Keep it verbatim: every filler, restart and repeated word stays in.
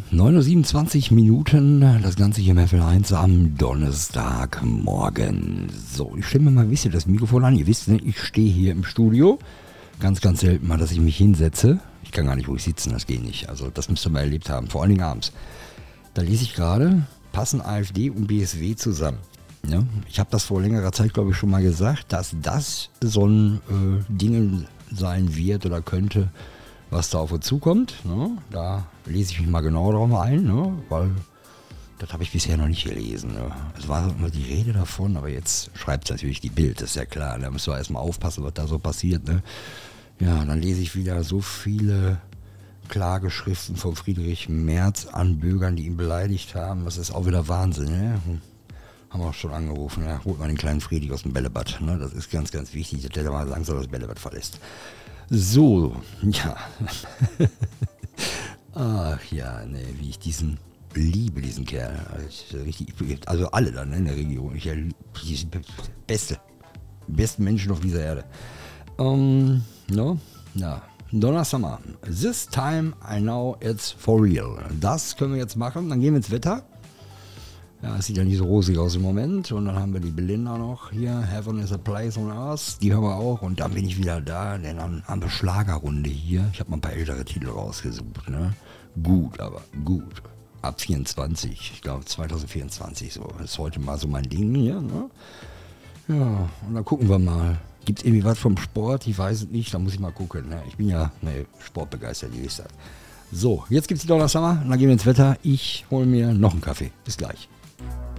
neun Uhr siebenundzwanzig Minuten, das Ganze hier im F L eins am Donnerstagmorgen. So, ich stelle mir mal ein bisschen das Mikrofon an. Ihr wisst, ne, ich stehe hier im Studio. Ganz, ganz selten mal, dass ich mich hinsetze. Ich kann gar nicht ruhig sitzen, das geht nicht. Also das müsst ihr mal erlebt haben, vor allen Dingen abends. Da lese ich gerade, passen AfD und B S W zusammen. Ja, ich habe das vor längerer Zeit, glaube ich, schon mal gesagt, dass das so ein äh, Ding sein wird oder könnte, was da auf uns zukommt. Ne? Da lese ich mich mal genau drauf ein, ne? Weil das habe ich bisher noch nicht gelesen. Ne? Es war immer die Rede davon, aber jetzt schreibt es natürlich die Bild, das ist ja klar. Da müssen wir erstmal aufpassen, was da so passiert. Ne? Ja, dann lese ich wieder so viele Klageschriften von Friedrich Merz an Bürgern, die ihn beleidigt haben. Das ist auch wieder Wahnsinn. Ne? Haben wir auch schon angerufen. Ja, holt mal den kleinen Friedrich aus dem Bällebad. Ne? Das ist ganz, ganz wichtig, dass der mal langsam das Bällebad verlässt. So, ja. Ach ja, ne, wie ich diesen liebe, diesen Kerl. Also, richtig, also alle dann in der Region. Ich die beste, besten Menschen auf dieser Erde. Um, no, na, Donnerstag. This time I know it's for real. Das können wir jetzt machen. Dann gehen wir ins Wetter. Ja, es sieht ja nicht so rosig aus im Moment. Und dann haben wir die Belinda noch hier. Heaven is a place on earth. Die hören wir auch. Und dann bin ich wieder da. Denn dann haben wir Schlagerrunde hier. Ich habe mal ein paar ältere Titel rausgesucht. Ne? Gut, aber gut. Ab vierundzwanzig. Ich glaube zwanzig vierundzwanzig. So. Das ist heute mal so mein Ding hier. Ne? Ja, und dann gucken wir mal. Gibt es irgendwie was vom Sport? Ich weiß es nicht. Da muss ich mal gucken. Ne? Ich bin ja ne, sportbegeistert, ihr wisst das. So, jetzt gibt es die Donnerstag. Und dann gehen wir ins Wetter. Ich hole mir noch einen Kaffee. Bis gleich.